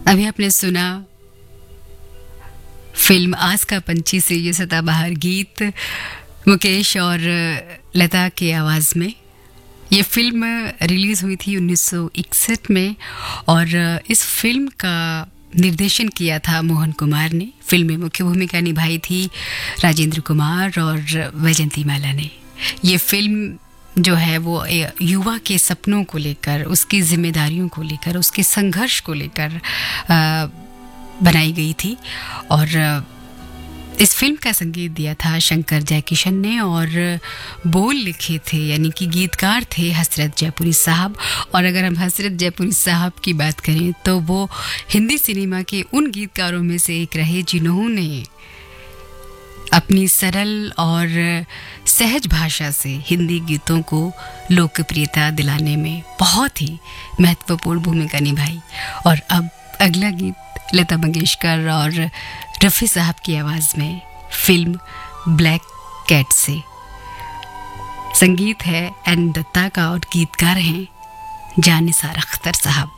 अभी आपने सुना फिल्म आस का पंछी से ये सदाबहार गीत मुकेश और लता के आवाज़ में। ये फिल्म रिलीज़ हुई थी 1961 में और इस फिल्म का निर्देशन किया था मोहन कुमार ने। फिल्म में मुख्य भूमिका निभाई थी राजेंद्र कुमार और वैजंती माला ने। ये फिल्म जो है वो युवा के सपनों को लेकर, उसकी जिम्मेदारियों को लेकर, उसके संघर्ष को लेकर बनाई गई थी। और इस फिल्म का संगीत दिया था शंकर जयकिशन ने और बोल लिखे थे, यानी कि गीतकार थे हसरत जयपुरी साहब। और अगर हम हसरत जयपुरी साहब की बात करें तो वो हिंदी सिनेमा के उन गीतकारों में से एक रहे जिन्होंने अपनी सरल और सहज भाषा से हिंदी गीतों को लोकप्रियता दिलाने में बहुत ही महत्वपूर्ण भूमिका निभाई। और अब अगला गीत लता मंगेशकर और रफ़ी साहब की आवाज़ में फिल्म ब्लैक कैट से। संगीत है एन दत्ता का और गीतकार हैं जानिसार अख्तर साहब।